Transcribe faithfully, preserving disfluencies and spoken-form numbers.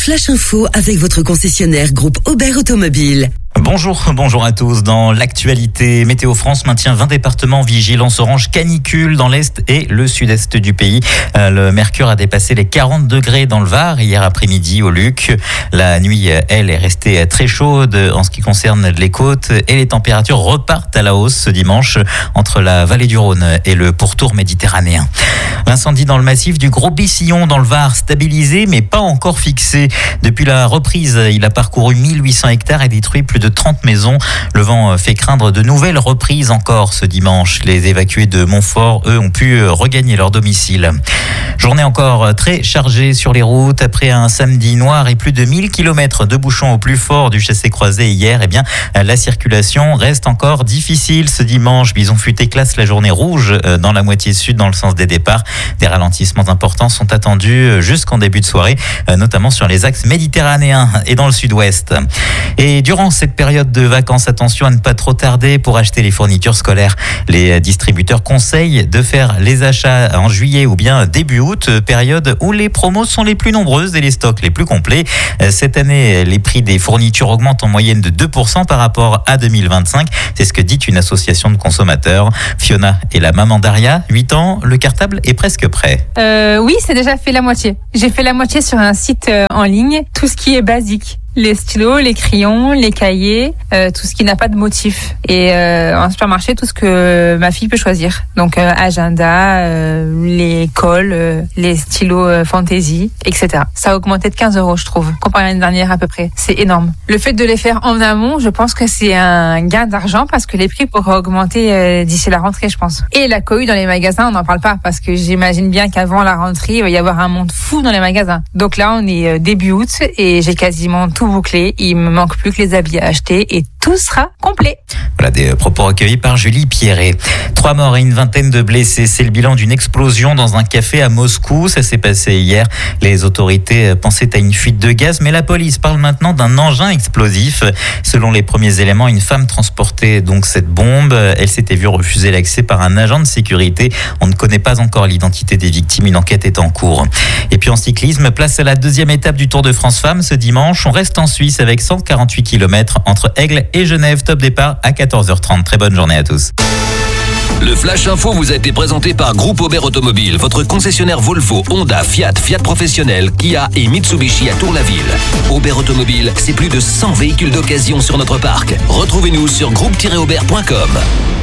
Flash Info avec votre concessionnaire groupe Aubert Automobile. Bonjour, bonjour à tous. Dans l'actualité, Météo France maintient vingt départements vigilance orange canicule dans l'est et le sud-est du pays. Le mercure a dépassé les quarante degrés dans le Var hier après-midi au Luc. La nuit, elle, est restée très chaude en ce qui concerne les côtes et les températures repartent à la hausse ce dimanche entre la vallée du Rhône et le pourtour méditerranéen. L'incendie dans le massif du Gros Bissillon dans le Var stabilisé mais pas encore fixé. Depuis la reprise, il a parcouru mille huit cents hectares et détruit plus de trente maisons. Le vent fait craindre de nouvelles reprises encore ce dimanche. Les évacués de Montfort, eux, ont pu regagner leur domicile. Journée encore très chargée sur les routes. Après un samedi noir et plus de mille kilomètres de bouchons au plus fort du chassé-croisé hier, eh bien, la circulation reste encore difficile ce dimanche. Bison Futé classe la journée rouge dans la moitié sud dans le sens des départs. Des ralentissements importants sont attendus jusqu'en début de soirée, notamment sur les axes méditerranéens et dans le sud-ouest. Et durant cette période de vacances, attention à ne pas trop tarder pour acheter les fournitures scolaires. Les distributeurs conseillent de faire les achats en juillet ou bien début août, période où les promos sont les plus nombreuses et les stocks les plus complets. Cette année, les prix des fournitures augmentent en moyenne de deux pour cent par rapport à deux mille vingt-cinq. C'est ce que dit une association de consommateurs. Fiona est la maman d'Aria, huit ans. Le cartable est presque prêt. Euh, oui, c'est déjà fait la moitié. J'ai fait la moitié sur un site euh, en ligne. Tout ce qui est basique. Les stylos, les crayons, les cahiers, euh, tout ce qui n'a pas de motif. Et euh, en supermarché, tout ce que ma fille peut choisir. Donc euh, agenda, euh, les cols, euh, les stylos euh, fantasy, et cetera. Ça a augmenté de quinze euros, je trouve, comparé à l'année dernière à peu près. C'est énorme. Le fait de les faire en amont, je pense que c'est un gain d'argent parce que les prix pourraient augmenter euh, d'ici la rentrée, je pense. Et la cohue dans les magasins, on n'en parle pas parce que j'imagine bien qu'avant la rentrée, il va y avoir un monde fou dans les magasins. Donc là, on est euh, début août et j'ai quasiment tout bouclé. Il me manque plus que les habits à acheter et tout sera complet. Voilà des propos recueillis par Julie Pierret. Trois morts et une vingtaine de blessés. C'est le bilan d'une explosion dans un café à Moscou. Ça s'est passé hier. Les autorités pensaient à une fuite de gaz, mais la police parle maintenant d'un engin explosif. Selon les premiers éléments, une femme transportait donc cette bombe. Elle s'était vue refuser l'accès par un agent de sécurité. On ne connaît pas encore l'identité des victimes. Une enquête est en cours. Et puis en cyclisme, place à la deuxième étape du Tour de France Femmes ce dimanche. On reste en Suisse avec cent quarante-huit kilomètres entre Aigle et Genève. Top départ à quatorze heures trente. Très bonne journée à tous. Le Flash Info vous a été présenté par Groupe Aubert Automobile, votre concessionnaire Volvo, Honda, Fiat, Fiat Professionnel, Kia et Mitsubishi à Tour-la-Ville. Aubert Automobile, c'est plus de cent véhicules d'occasion sur notre parc. Retrouvez-nous sur groupe tiret aubert point com.